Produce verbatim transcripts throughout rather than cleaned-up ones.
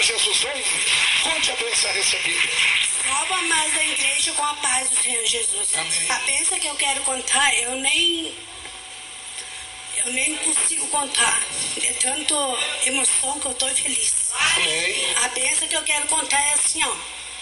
Jesus, ouve. Conte a bênção recebida. Salva mais a igreja com a paz do Senhor Jesus. Amém. A bênção que eu quero contar, eu nem... Eu nem consigo contar. De tanta emoção que eu estou feliz. Amém. A bênção que eu quero contar é assim, ó.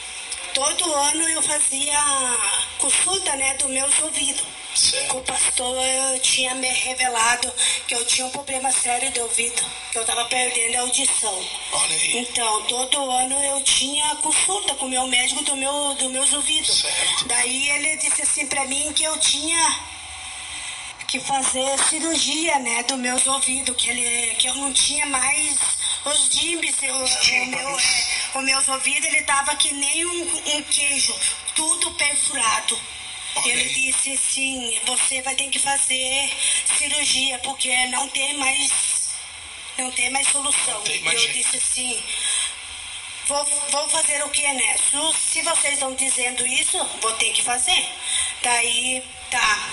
Todo ano eu fazia consulta, né, dos meus ouvidos. Certo. O pastor eu tinha me revelado que eu tinha um problema sério de ouvido, que eu estava perdendo a audição. Olha aí. Então, todo ano eu tinha consulta com o meu médico do meu, dos meus ouvidos. Certo. Daí ele disse assim para mim que eu tinha que fazer cirurgia, né, dos meus ouvidos, que, ele, que eu não tinha mais os dimbes, o, o meu, é, os meus ouvidos, ele tava que nem um, um queijo, tudo perfurado. Okay. Ele disse assim, você vai ter que fazer cirurgia, porque não tem mais, não tem mais solução. Tem mais eu jeito. disse assim, vou, vou fazer o que, né? Se vocês estão dizendo isso, vou ter que fazer. Daí, tá.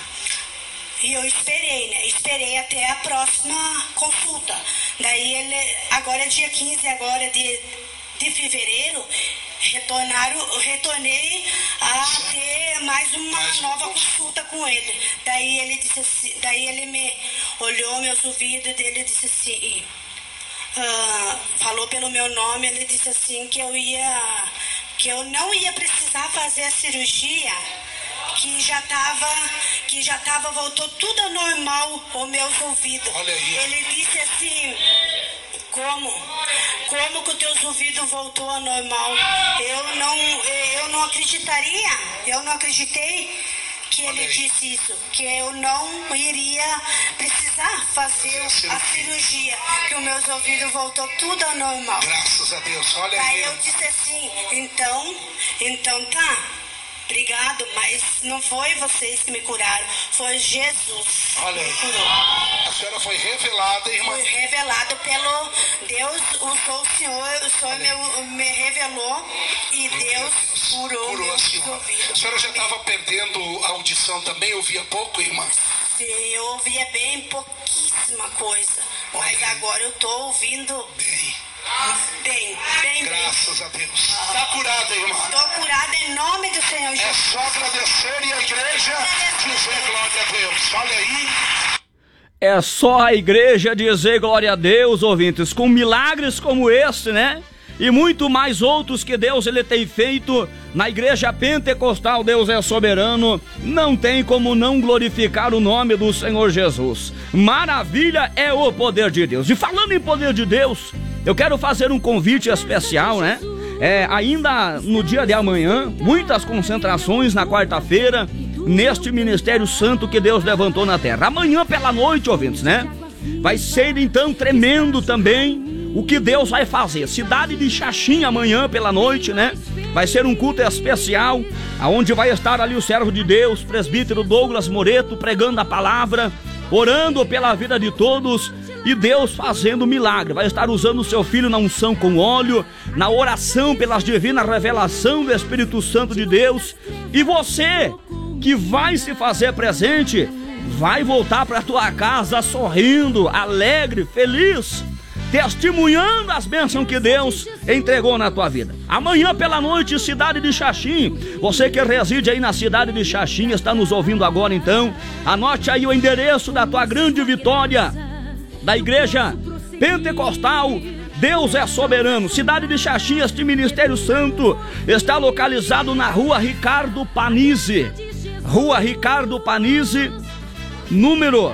E eu esperei, né? Esperei até a próxima consulta. Daí ele, agora é dia quinze agora de, de fevereiro, retornaram, retornei a ter mais uma nova consulta com ele. Daí ele disse assim, daí ele me olhou meus ouvidos e ele disse assim, uh, falou pelo meu nome, ele disse assim que eu ia, que eu não ia precisar fazer a cirurgia, que já estava, que já estava, voltou tudo ao normal, os meus ouvidos. Olha aí. Ele disse assim, como? Como que os teus ouvidos voltou ao normal? Eu não, eu não acreditaria, eu não acreditei que ele disse isso, que eu não iria precisar fazer a cirurgia, que os meus ouvidos voltou tudo ao normal. Graças a Deus, olha Aí aí. eu disse assim, então, então tá. Obrigado, mas não foi vocês que me curaram, foi Jesus Olha que me aí. curou. A senhora foi revelada, irmã. Foi revelado pelo Deus, usou o Senhor, o Senhor me, me revelou e Deus curou, Curou a meus senhora. ouvidos. A senhora já estava perdendo a audição também, ouvia pouco, irmã? Sim, eu ouvia bem pouquíssima coisa, mas Olha aí. agora eu estou ouvindo Bem. bem, bem, bem. Graças a Deus. Está curada, irmã. Estou curada em nome do Senhor É Jesus. só agradecer e a igreja dizer glória a Deus. Olha aí. É só a igreja dizer glória a Deus, ouvintes, com milagres como este, né? E muito mais outros que Deus ele tem feito na igreja pentecostal. Deus é soberano, não tem como não glorificar o nome do Senhor Jesus. Maravilha é o poder de Deus. E falando em poder de Deus, eu quero fazer um convite especial, né? É, ainda no dia de amanhã, muitas concentrações na quarta-feira, neste ministério santo que Deus levantou na terra. Amanhã pela noite, ouvintes, né? Vai ser então tremendo também o que Deus vai fazer. Cidade de Xaxim amanhã pela noite, né? Vai ser um culto especial, aonde vai estar ali o servo de Deus, presbítero Douglas Moreto, pregando a palavra, orando pela vida de todos e Deus fazendo milagre. Vai estar usando o seu filho na unção com óleo, na oração pelas divinas revelação do Espírito Santo de Deus. E você que vai se fazer presente, vai voltar para tua casa sorrindo, alegre, feliz, testemunhando as bênçãos que Deus entregou na tua vida. Amanhã pela noite, cidade de Xaxim. Você que reside aí na cidade de Xaxim, está nos ouvindo agora então, anote aí o endereço da tua grande vitória, da igreja pentecostal Deus é Soberano. Cidade de Xaxim, este ministério santo está localizado na rua Ricardo Panizzi, rua Ricardo Panizzi, número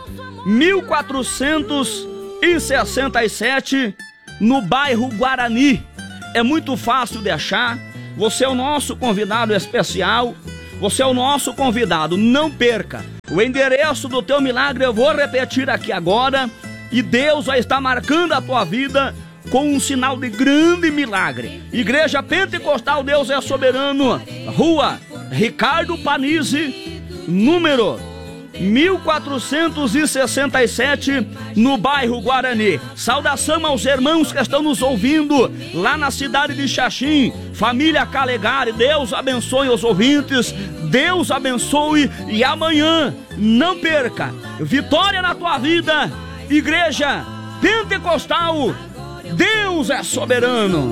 mil quatrocentos e sessenta e sete, no bairro Guarani. É muito fácil de achar. Você é o nosso convidado especial, você é o nosso convidado, não perca. O endereço do teu milagre eu vou repetir aqui agora, e Deus vai estar marcando a tua vida com um sinal de grande milagre. Igreja Pentecostal Deus é Soberano, rua Ricardo Panizzi, número mil quatrocentos e sessenta e sete, no bairro Guarani. Saudação aos irmãos que estão nos ouvindo lá na cidade de Xaxim, família Calegari. Deus abençoe os ouvintes, Deus abençoe, e amanhã não perca, vitória na tua vida. Igreja Pentecostal Deus é soberano.